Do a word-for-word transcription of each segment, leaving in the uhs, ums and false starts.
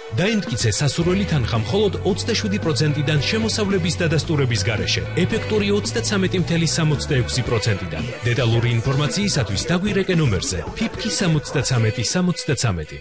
დაემტკიცე სასურველი თანხა მხოლოდ ოცდაშვიდი პროცენტიდან შემოსავლების დადასტურების გარეშე, ეფექტური ოცდათვრამეტი წუთი სამოცდაექვსი პროცენტიდან. დეტალური ინფორმაციისათვის დაგვირეკე ნომერზე ფიფკი სამოცდათვრამეტი სამოცდათვრამეტი.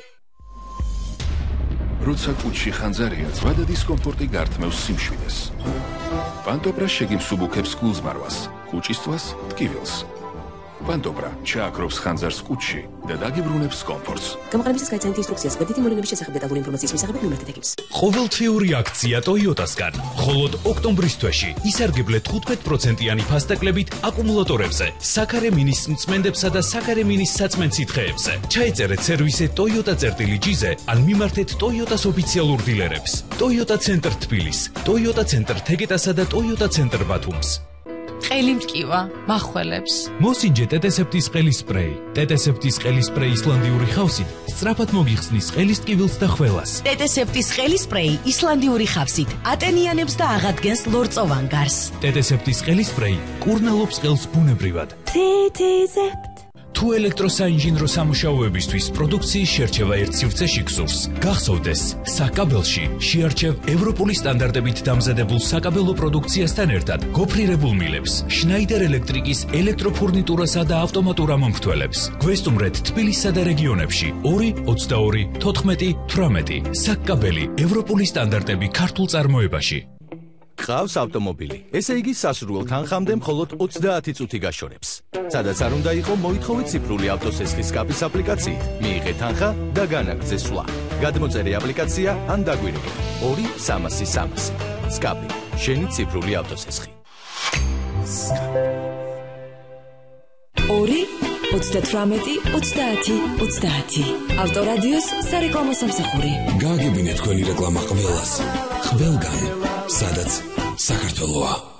როცა კუჩში ხანძარია, ზვადა დისკომფორტი გართმევს სიმშვიდეს. პანტოპრა შეგიმსუბუქებს გულზმარვას, კუჭისთვას, ტკივილს. პანტოპრა ჩააქრობს ხანძარს კუჩში და დაგიბრუნებს კომფორტს. გამოყენებისას გაიცანით ინსტრუქციას, გვერდითი მოვლენების შესახებ დეტალური ინფორმაციის მისაღებად მიმართეთ ექიმს. ყოველთვიური აქცია Toyota-სგან. მხოლოდ ოქტომბრის თვეში ისარგებლეთ თხუთმეტ პროცენტიანი ფასტაკლებით აკუმულატორებზე, საქარე მინის მწმენდებსა და საქარე მინის საწმენ სითხეებზე. ჩაეწერეთ სერვისე Toyota-წერტილი-ჯიზე ან მიმართეთ Toyota-s ოფიციალურ დილერებს. Toyota ცენტრ თბილის, Toyota ცენტრ თეგეტასა და Toyota ცენტრ ბათუმს. ყელი მტკივა, მახველებს. მოსინჯე ტეტესეპტის ყელის სპრეი. ტეტესეპტის ყელის სპრეი ისლანდიური ხავსით სწრაფად მოგიხსნის ყელის ტკივილს და ხველას. ტეტესეპტის ყელის სპრეი ისლანდიური ხავსით ატენიანებს და აღადგენს ლორწოვან გარს. ტეტესეპტის ყელის სპრეი კურნალობს ყელს ბუნებრივად. ტეტესეპტ თუ ელექტროსაინჟინრო სამუშაოებისთვის პროდუქციის შერჩევა ერთ სივრცეში გსურს, გახსოვდეს, საკაბელში შეარჩევ ევროპული სტანდარტებით დამზადებულ საკაბელო პროდუქციასთან ერთად გოფრირებულ მილებს, შნაიდერ ელექტრიკის ელექტროფურნიტურასა და ავტომატურ ამომრთველებს. გვესტუმრეთ თბილისსა და რეგიონებში ორი ოცდაორი თოთხმეტი თვრამეტი. საკაბელი ევროპული სტანდარტები ქართულ წარმოებაში. გყავს ავტომობილი. ესე იგი სასურველ თანხამდე მხოლოდ ოცდაათი წუთი გაშორებს. სადაც არ უნდა იყო, მოითხოვე ციფრული ავტოსესხლის სკაფის აპლიკაციით. მიიღე თანხა და განაგრძე სვლა. გადმოწერე აპლიკაცია ან დაგვირეკე ორი სამასი სამასი. სკაფი, შენი ციფრული ავტოსესხი. ორი ოცდათვრამეტი ოცდაათი ოცდაათი. ავტორადიოს სარეკლამო სამსახური. გააგებინეთ თქვენი რეკლამა ყველას. ყველგან, სადაც საქართველოა.